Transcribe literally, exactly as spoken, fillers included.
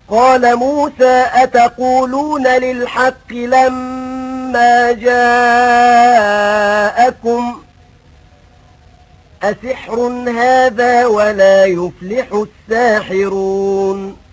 قال موسى أتقولون للحق لما جاءكم أسحر هذا ولا يفلح الساحرون